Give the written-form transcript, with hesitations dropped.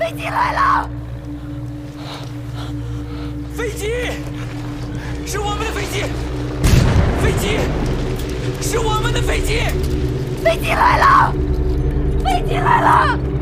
飞机来了！ 飞机，是我们的飞机！飞机，是我们的飞机！ 飞机来了！飞机来了！